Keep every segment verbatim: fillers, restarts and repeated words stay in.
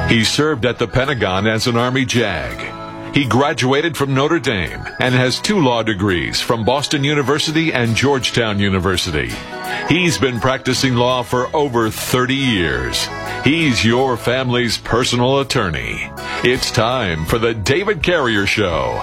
He served at the Pentagon as an Army JAG. He graduated from Notre Dame and has two law degrees from Boston University and Georgetown University. He's been practicing law for over thirty years. He's your family's personal attorney. It's time for the David Carrier Show.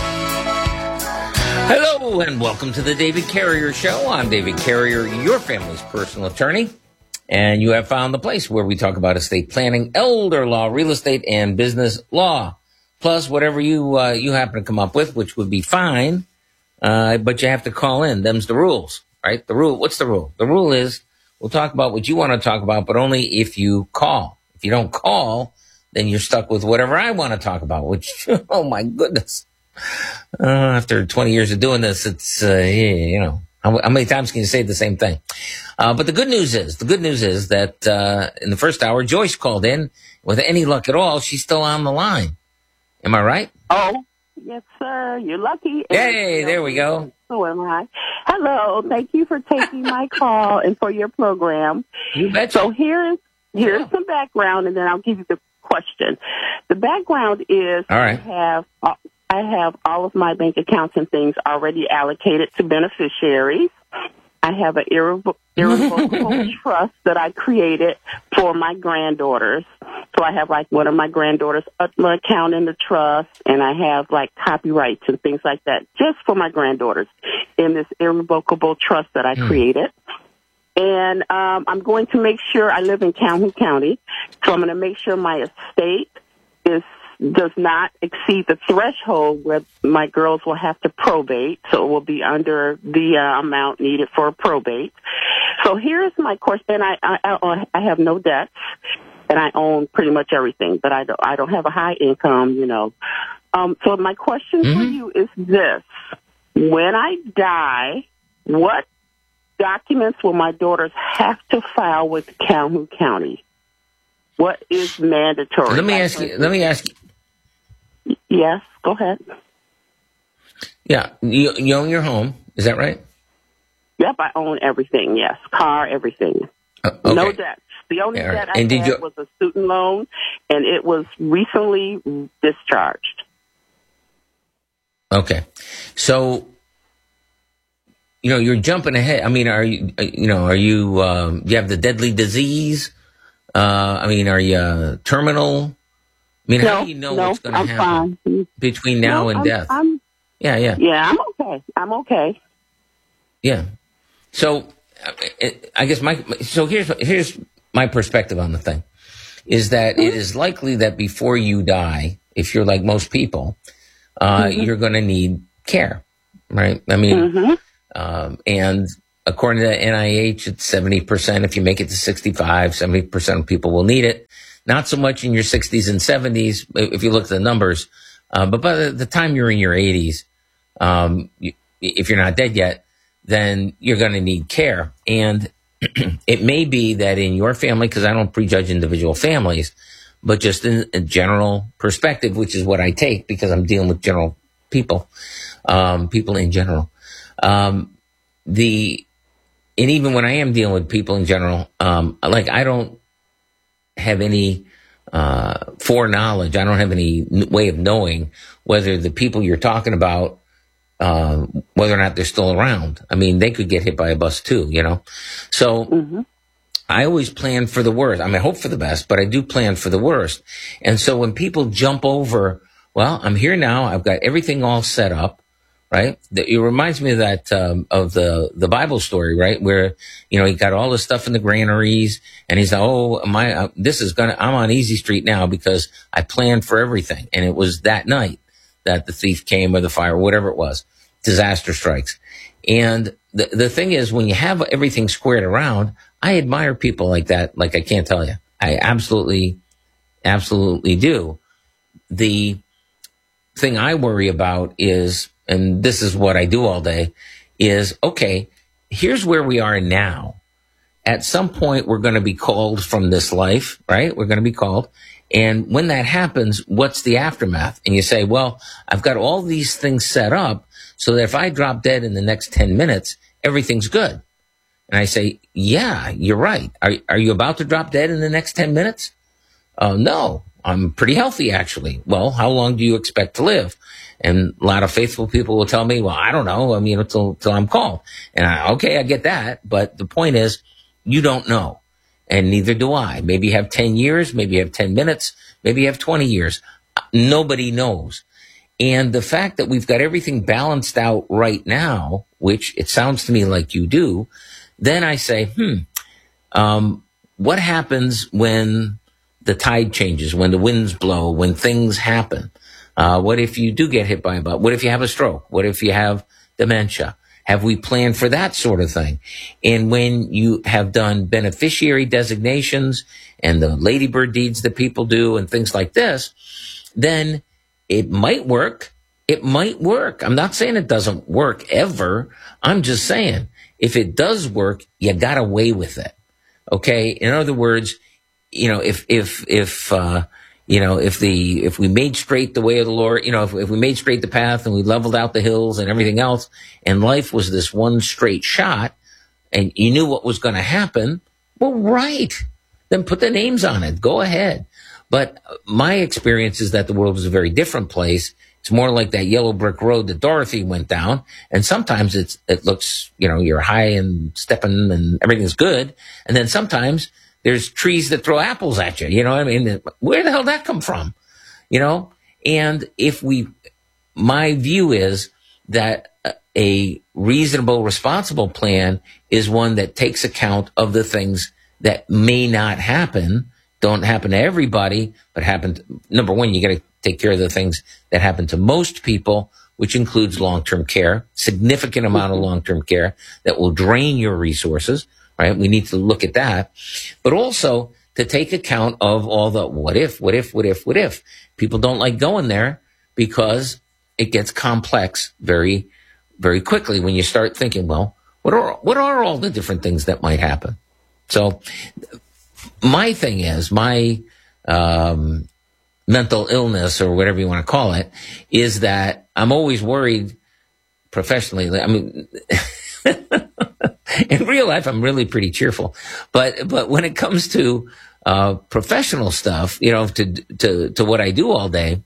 Hello and welcome to the David Carrier Show. I'm David Carrier, your family's personal attorney. And you have found the place where we talk about estate planning, elder law, real estate, and business law. Plus, whatever you uh, you happen to come up with, which would be fine, uh, but you have to call in. Them's the rules, right? The rule. What's the rule? The rule is we'll talk about what you want to talk about, but only if you call. If you don't call, then you're stuck with whatever I want to talk about, which, oh, my goodness. Uh, after twenty years of doing this, it's, uh, you know. How, how many times can you say the same thing? Uh, but the good news is, the good news is that uh, in the first hour, Joyce called in. With any luck at all, she's still on the line. Am I right? Oh, yes, sir. You're lucky. Hey, there we go. So am I. Hello. Thank you for taking my call and for your program. You betcha. So here's here's yeah. some background, and then I'll give you the question. The background is all right. I have. Uh, I have all of my bank accounts and things already allocated to beneficiaries. I have an irrevo- irrevocable trust that I created for my granddaughters. So I have like one of my granddaughters' Utma account in the trust, and I have like copyrights and things like that just for my granddaughters in this irrevocable trust that I mm. created. And um, I'm going to make sure I live in Calhoun County, so I'm going to make sure my estate is does not exceed the threshold where my girls will have to probate, so it will be under the uh, amount needed for probate. So here's my question. I, I I have no debts, and I own pretty much everything, but I don't I don't have a high income, you know. Um, so my question mm-hmm. for you is this: when I die, what documents will my daughters have to file with Calhoun County? What is mandatory? Let me ask you. Let me ask you. Yes, go ahead. Yeah, you, you own your home, is that right? Yep, I own everything, yes. Car, everything. Uh, okay. No debts. The only yeah, debt right. I and had you... was a student loan, and it was recently discharged. Okay. So, you know, you're jumping ahead. I mean, are you, you know, are you, um, you have the deadly disease? Uh, I mean, are you uh, terminal? I mean, no, how do you know no, what's going to happen fine. between now no, and I'm, death? I'm, yeah, yeah. Yeah, I'm okay. I'm okay. Yeah. So, I guess my, so here's, here's my perspective on the thing, is that mm-hmm. it is likely that before you die, if you're like most people, uh, mm-hmm. you're going to need care, right? I mean, mm-hmm. um, and according to the N I H, it's seventy percent. If you make it to sixty-five, seventy percent of people will need it. Not so much in your sixties and seventies, if you look at the numbers. Uh, but by the, the time you're in your eighties, um, you, if you're not dead yet, then you're going to need care. And it may be that in your family, because I don't prejudge individual families, but just in a general perspective, which is what I take because I'm dealing with general people, um, people in general. Um, the And even when I am dealing with people in general, um, like I don't have any uh, foreknowledge. I don't have any way of knowing whether the people you're talking about, uh, whether or not they're still around. I mean, they could get hit by a bus too, you know? So mm-hmm. I always plan for the worst. I mean, I hope for the best, but I do plan for the worst. And so when people jump over, well, I'm here now. I've got everything all set up. Right? It reminds me of that, um, of the, the Bible story, right? Where, you know, he got all the stuff in the granaries and he's like, oh, my, uh, this is gonna, I'm on easy street now because I planned for everything. And it was that night that the thief came or the fire, or whatever it was, disaster strikes. And the, the thing is, when you have everything squared around, I admire people like that. Like I can't tell you. I absolutely, absolutely do. The thing I worry about is, and this is what I do all day, is, okay, here's where we are now. At some point, we're going to be called from this life, right? We're going to be called. And when that happens, what's the aftermath? And you say, well, I've got all these things set up so that if I drop dead in the next ten minutes, everything's good. And I say, yeah, you're right. Are, are you about to drop dead in the next ten minutes? Uh, no, I'm pretty healthy, actually. Well, how long do you expect to live? And a lot of faithful people will tell me, well, I don't know. I mean, until, until I'm called. And I, okay, I get that. But the point is, you don't know. And neither do I. Maybe you have ten years. Maybe you have ten minutes. Maybe you have twenty years. Nobody knows. And the fact that we've got everything balanced out right now, which it sounds to me like you do, then I say, hmm, um, what happens when the tide changes, when the winds blow, when things happen? Uh, what if you do get hit by a bus? What if you have a stroke? What if you have dementia? Have we planned for that sort of thing? And when you have done beneficiary designations and the ladybird deeds that people do and things like this, then it might work. It might work. I'm not saying it doesn't work ever. I'm just saying if it does work, you got away with it. Okay. In other words, you know, if, if, if, uh, you know, if the, if we made straight the way of the Lord, you know, if, if we made straight the path and we leveled out the hills and everything else, and life was this one straight shot and you knew what was going to happen, well, right. Then put the names on it. Go ahead. But my experience is that the world is a very different place. It's more like that yellow brick road that Dorothy went down. And sometimes it's, it looks, you know, you're high and stepping and everything's good. And then sometimes there's trees that throw apples at you. You know what I mean? Where the hell did that come from? You know? And if we, my view is that a reasonable, responsible plan is one that takes account of the things that may not happen, don't happen to everybody, but happen to, number one, you got to take care of the things that happen to most people, which includes long-term care, significant amount of long-term care that will drain your resources, right? We need to look at that, but also to take account of all the what if, what if, what if, what if. People don't like going there because it gets complex very, very quickly when you start thinking, well, what are, what are all the different things that might happen? So my thing is, my um, mental illness or whatever you want to call it, is that I'm always worried professionally. I mean, in real life, I'm really pretty cheerful. But but when it comes to uh, professional stuff, you know, to, to, to what I do all day,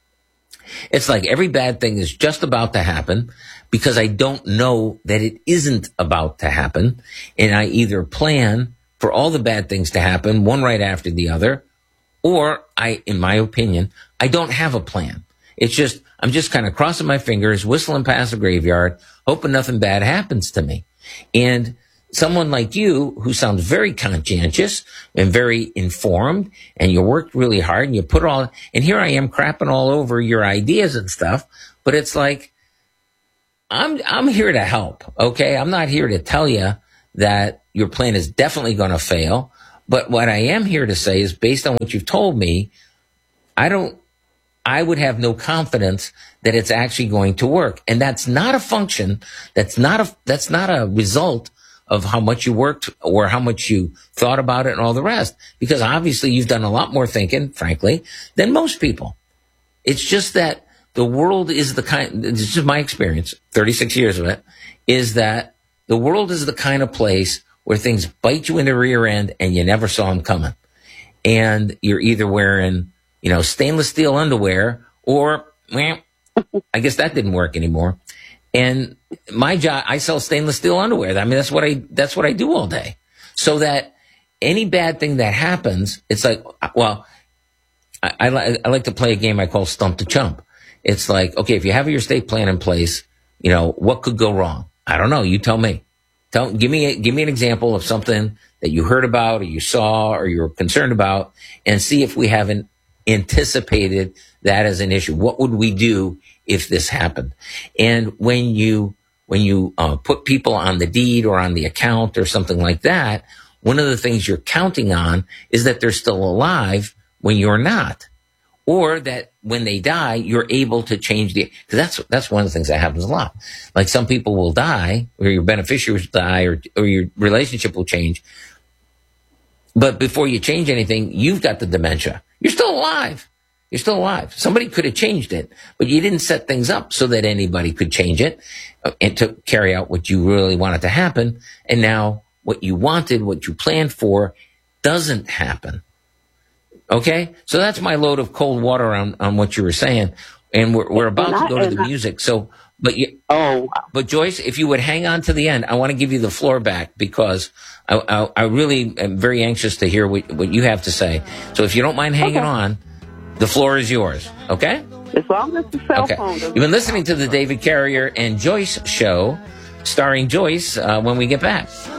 it's like every bad thing is just about to happen because I don't know that it isn't about to happen. And I either plan for all the bad things to happen, one right after the other, or I, in my opinion, I don't have a plan. It's just, I'm just kind of crossing my fingers, whistling past the graveyard, hoping nothing bad happens to me. And someone like you, who sounds very conscientious and very informed, and you worked really hard and you put all, and here I am crapping all over your ideas and stuff, but it's like, I'm, I'm here to help. Okay. I'm not here to tell you that your plan is definitely going to fail. But what I am here to say is based on what you've told me, I don't, I would have no confidence that it's actually going to work. And that's not a function. That's not a, that's not a result of how much you worked or how much you thought about it and all the rest. Because obviously you've done a lot more thinking, frankly, than most people. It's just that the world is the kind, this is my experience, thirty-six years of it, is that the world is the kind of place where things bite you in the rear end and you never saw them coming. And you're either wearing, you know, stainless steel underwear or, well, I guess that didn't work anymore. And my job, I sell stainless steel underwear. I mean, that's what I, that's what I do all day. So that any bad thing that happens, it's like, well, I, I, li- I like to play a game I call Stump the Chump. It's like, okay, if you have your estate plan in place, you know, what could go wrong? I don't know. You tell me. Tell, give me, a, give me an example of something that you heard about or you saw or you're concerned about, and see if we haven't anticipated that as an issue. What would we do if this happened? And when you, when you uh, put people on the deed or on the account or something like that, one of the things you're counting on is that they're still alive when you're not. Or that when they die, you're able to change the, because that's, that's one of the things that happens a lot. Like some people will die, or your beneficiaries will die, or, or your relationship will change. But before you change anything, you've got the dementia. You're still alive. You're still alive. Somebody could have changed it, but you didn't set things up so that anybody could change it and to carry out what you really wanted to happen. And now what you wanted, what you planned for, doesn't happen. Okay? So that's my load of cold water on, on what you were saying. And we're, we're about to go to the music. So, but you, oh, but Joyce, if you would hang on to the end, I want to give you the floor back because I, I, I really am very anxious to hear what, what you have to say. So if you don't mind hanging okay. on, the floor is yours. Okay? As long as the cell Okay. phone doesn't. You've been listening to the David Carrier and Joyce show, starring Joyce, uh, when we get back.